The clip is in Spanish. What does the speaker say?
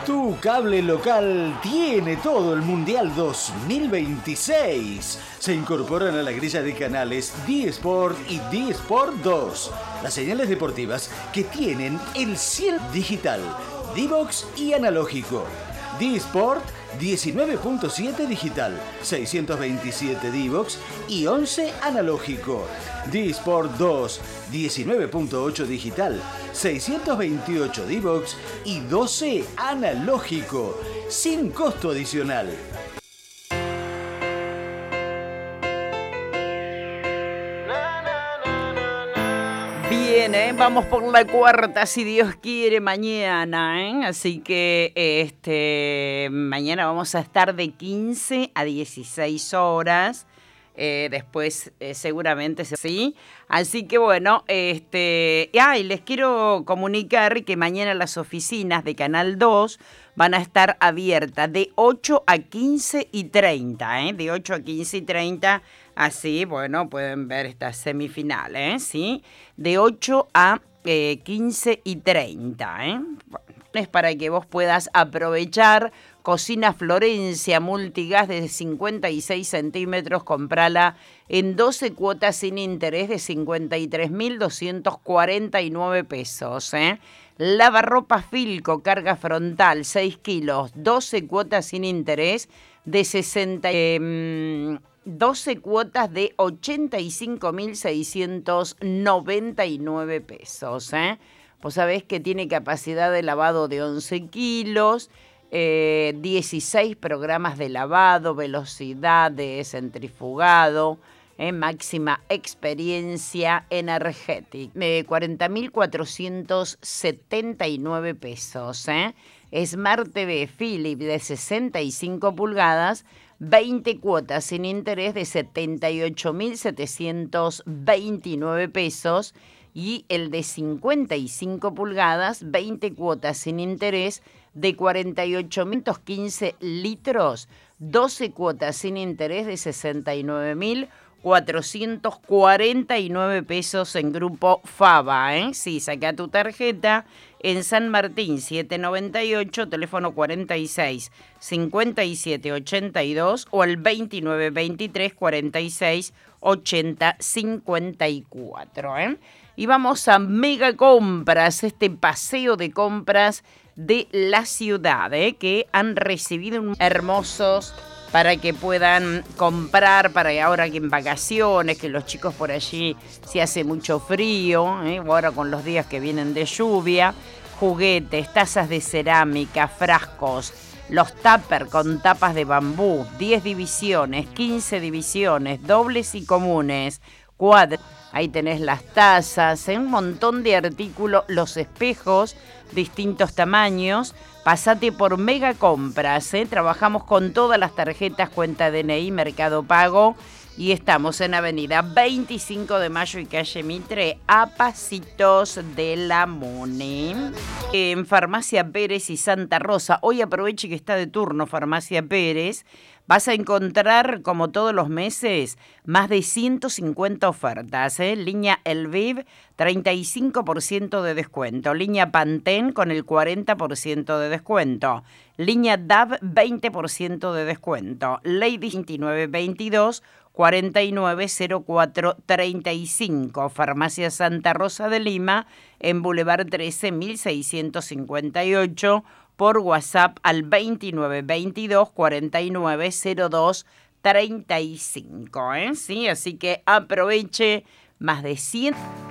Tu cable local tiene todo el Mundial 2026. Se incorporan a la grilla de canales D-Sport y D-Sport 2. Las señales deportivas que tienen el 100 digital, D-Box y analógico. D-Sport 19.7 digital, 627 D-Box y 11 analógico. D-Sport 2 19.8 digital, 628 D-Box y 12 analógico, sin costo adicional. Bien, vamos por la cuarta, si Dios quiere, mañana, Así que mañana vamos a estar de 15 a 16 horas. Después seguramente sí. Así que bueno, y les quiero comunicar que mañana las oficinas de Canal 2 van a estar abiertas de 8 a 15 y 30, de 8 a 15 y 30. Así, bueno, pueden ver esta semifinal, ¿sí? De 8 a 15 y 30, Bueno, es para que vos puedas aprovechar. Cocina Florencia multigas de 56 centímetros, comprala en 12 cuotas sin interés de 53.249 pesos, Lavarropas Filco, carga frontal, 6 kilos, 12 cuotas sin interés de 12 cuotas de 85.699 pesos, Vos sabés que tiene capacidad de lavado de 11 kilos, 16 programas de lavado, velocidad de centrifugado, máxima experiencia energética, 40.479 pesos, Smart TV Philips de 65 pulgadas, 20 cuotas sin interés de 78.729 pesos. Y el de 55 pulgadas, 20 cuotas sin interés de 48.115 litros, 12 cuotas sin interés de 69.449 pesos en Grupo Fava, Sí, saca tu tarjeta en San Martín 798, teléfono 46 57 82 o al 29 23 46 80 54, Y vamos a Mega Compras, este paseo de compras de la ciudad, que han recibido hermosos para que puedan comprar, para ahora que en vacaciones, que los chicos por allí si hace mucho frío, ahora con los días que vienen de lluvia, juguetes, tazas de cerámica, frascos, los tupper con tapas de bambú, 10 divisiones, 15 divisiones, dobles y comunes, cuadros. Ahí tenés las tazas, un montón de artículos, los espejos, distintos tamaños. Pasate por Mega Compras, Trabajamos con todas las tarjetas, cuenta DNI, Mercado Pago. Y estamos en Avenida 25 de Mayo y Calle Mitre, a pasitos de la Muni. En Farmacia Pérez y Santa Rosa, hoy aproveche que está de turno Farmacia Pérez. Vas a encontrar, como todos los meses, más de 150 ofertas, Línea Elviv, 35% de descuento. Línea Pantene con el 40% de descuento. Línea DAV, 20% de descuento. Lady 2922, 490435. Farmacia Santa Rosa de Lima, en Boulevard 13, 1658. Por WhatsApp al 2922 4902 35, Sí, así que aproveche más de 100.